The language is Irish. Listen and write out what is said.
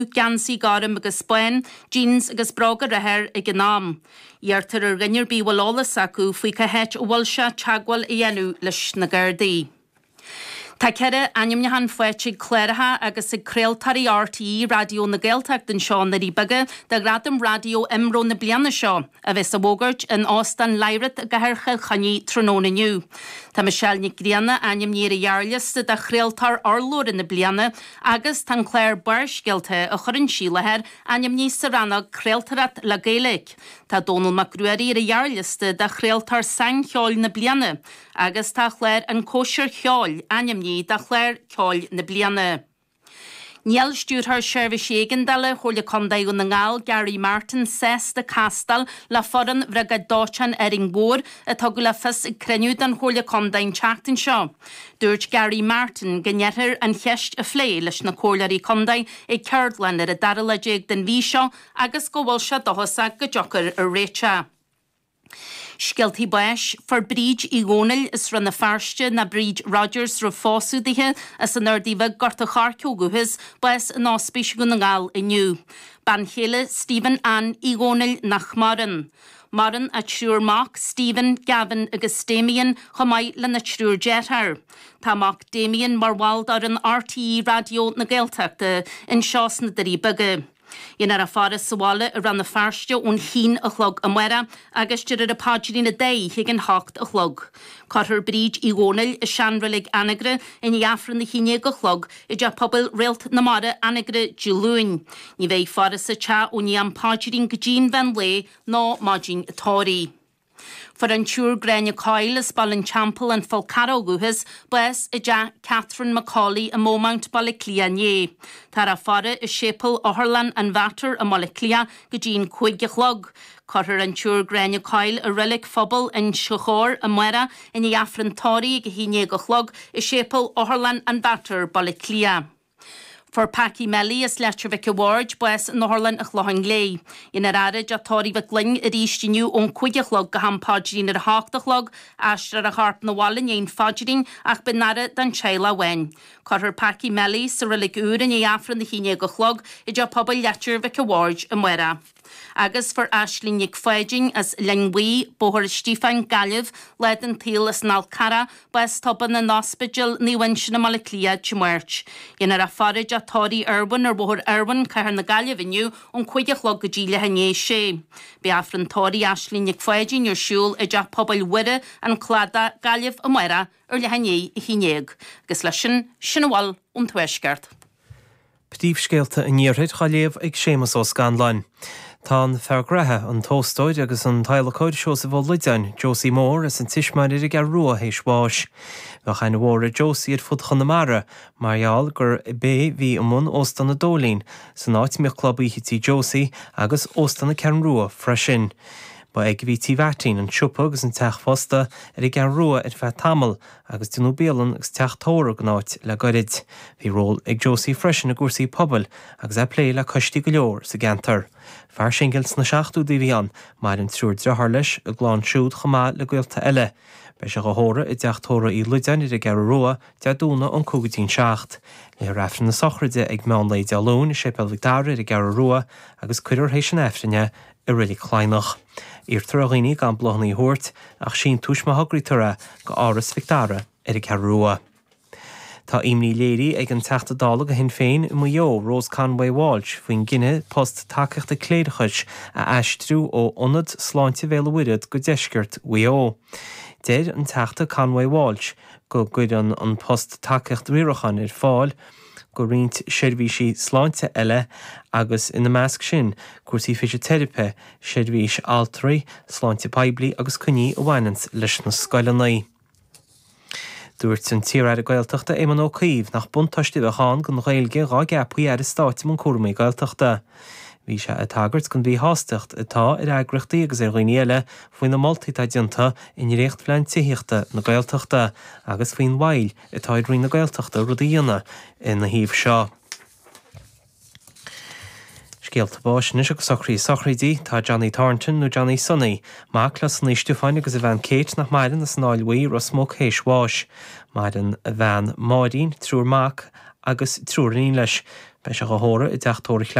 Gansaí garim agus Spain, jeans agus braga rathair ag an nám. Iartar ar rinnear bí bhlálas acu faoi cahéit bhil se teagháil i dhéanú leis na Gardaí. Tá ceire ainmnehan foiite cléiretha agus ag creaaltarí RTE radio na Gaeltacht den seo na ríbaga de gradam radio imró na bliana seo a bheits a bhógart in ástan leiret a gahercha chaní tróna nniu. Tá Michelle Nicgriana ainmníar a jaarliste de creaaltar orlór in na bliana agus tan Claire Barshgelte a churin sílaher ainmní sarana creaaltarat le Gaelic. Tá Donald McGruery a jaarliste de creaaltar sang cheáil na bliana agus tá Claire an cóisiir cheáil ainmní da chléir ceáil na bliana. Níl stúrthar seirbhís éigeandála chóla condaigh na ngáil Gary Martin ses de castal le foran bhreaga dáchan ar in bór a tugu le fis creniúd an chóla condaigh teachtain seo. Dúirt Gary Martin gnearthar an cheist a phlé leis na cólarí condaigh ag Ceardland ar a dara leidéag den bhí seo agus go bhfuil se dothasa go deochar ar réite. Scialtaí báis for bríd I gcónail is rinne farste na bríd Rogers ro fásúdaithe as an ardíbh gorta charceóguhas báis an áspéis go na ngáil inniu. Ban chéile Stephen Ann I gcónail nach Maran. Maran a trúrmach Stephen, Gavin agus Damien chomaid le na trúr déthar. Táach Damien mar bháil ar an RTE radio na Gaeltachta in seás na daríbaga. Inar a faras sáile a ran na farste ón chin a chlog a muire agus tíir a páidirí na dé hiag an hacht a chlog. Carthar bríd I gcónail a seanralig anagre in iafran na chiné go chlog I de pobl réalt na mara anagre Júlúin. Ní bheith faras a te ó ní an páidirín go dín ben lé ná máidín atáí. For an túr Grania Coyle is ballin Champel and Falcaróguhas, bes i ja Catherine Macaulay a Momount Balliclia Tar a fara is Shepel Oherlan and Vatter a Moleclia Gajin Quigichlog. Carter an túr Grania Coyle a relic fobble in Shachor a Muera in the Afran Tori Gahinia Gochlog is Shepel Oherlan and Vatter Balliclia. For Packy Melly is Letrovic Award, Bwes Norland a Chlohan Glay. In a rada Jatori Vicling, a Rishinu on Quigichlog, Gaham Podgin at Hawktachlog, Ashra a Harp na Wallin, Yain Fodging, Ach Benara than Chaila Wen. Carter Packy Melly, Cyrillic Ur and Yafran the Hinia Gochlog, a Japobal Letrovic Award, and Wera. Agus for Ashley Nick Fedging as Lingwi, Bohor Stefan Galiv, led and Thiel as Nalcara, West Toban and Hospital, Niwenshin and Malaclia, Chimwerch. In a forage at Tori Irwin or Bohor Irwin, Cairn the Galiv in you, on Quidichlog Gajila Hanye She. Beafran Tori Ashley Nick Fedging, your shul, a Jap Pobble Widder, and Clada Galiv Amwera, or Lehanye Hineg. Gislashin, Shinawal, Tweshgert. Ptíomh scéalta in níorthaid chaléamh ag sémas ó Scanlan. Tá feargratha an tóstóid agus an tailacóid seo sa bhil lidein, Josie Moore is an tiismaid ag ar rua héis bháis. Bheith chaine mhóra Josie ar fud chunamara, marall gur bé bhí amún óstan na dólín, san áit mé clubítí Josie agus óstan na cearn rua freisin. Ba ag bhí tíhhairtín an siúpa agus an teach fosta ag ar rua ar feith tamil agus dúnú béalan agus teach tóra gnáit le gorid. Bhí ról ag Josie freisin na gúrsaí pobl agus é plé le costí go leor sa gantar. Fear singils na 7ú díhíán mar an trúr drethar leis a gláán siúd chomá le gaolta eile. Bei se go hóra I deach tóra I luidein ag ar rua de dúna an 17 Le raifrin na sochraide ag meán le dealún I Shepel Victoria ag ar rua agus cuidir hééis an efrinne I rili chláinach. Ír troghoine gan blognaí thuirt ach sin túisma hagritura go áras Victoria ag ar rua. Tá imní léirí ag an teachta dála a hin féin I mo Rose Conway Walsh faoin gine post takeachta cléidechuid a eistrú ó ionad sláinte bhéle uirid go deisceart WO. Déir an teachta Conway Walsh go gcuidan an post takeacht riarachan ar fáil go rint seirbhísí sláinte eile agus ina measc sin cuasaí physiotherapy, seirbhís altraí, sláinte peibli agus cuní a bhainans leis na scoileannaí. Dúirt an tír ar a gaeltachta éman ó caomh nach buntáiste bheitán gon ghailge rá geapú ar a stáitim an cuairmaí gaeltachta. Bhí se a tagart gon bhí hásteacht atá ar agrachtaí agus ar ghaoinéile faoin na moltaí dionta in réocht bhlein tííochta na gaeltachta agus faoin mhail atá ag roiin na gaeltachta rud a dhéana in na híomh seo. Scéalta báis is agus sochraidí tá Johnny Thornton nó Johnny Sonny, máclas san Stefáin agus a bhean Kate nach maidan na snáilhaí Rosmóg héis bháis, maidan a bhean Máidín trúr mach agus trúr leis Bei se go hóra i d deachtóir